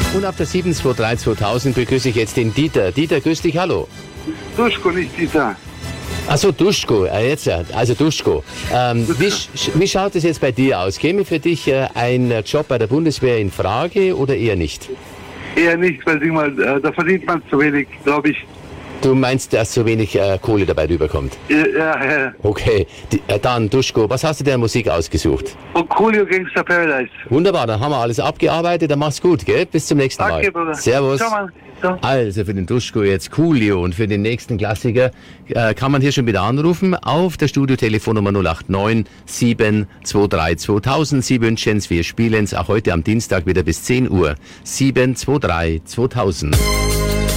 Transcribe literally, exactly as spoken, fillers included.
Und auf der sieben zwei drei zweitausend begrüße ich jetzt den Dieter. Dieter, grüß dich, hallo. Duschko, nicht Dieter. Achso, Duschko, äh, jetzt, also Duschko. Ähm, wie, wie schaut es jetzt bei dir aus? Käme für dich äh, ein Job bei der Bundeswehr in Frage oder eher nicht? Eher nicht, weil sag mal, äh, da verdient man zu wenig, glaube ich. Du meinst, dass so wenig äh, Kohle dabei rüberkommt? Ja, ja, ja. Okay, Die, äh, dann Duschko, was hast du der Musik ausgesucht? Und Coolio Gangster Paradise. Wunderbar, dann haben wir alles abgearbeitet, dann mach's gut, gell? Bis zum nächsten Danke, Mal. Bruder. Servus. Ciao, Mann. Ciao. Also für den Duschko jetzt Coolio und für den nächsten Klassiker äh, kann man hier schon wieder anrufen auf der Studiotelefonnummer null acht neun sieben zwei drei zweitausend. Sie wünschen's, wir spielen's auch heute am Dienstag wieder bis zehn Uhr. sieben zwei drei zweitausend.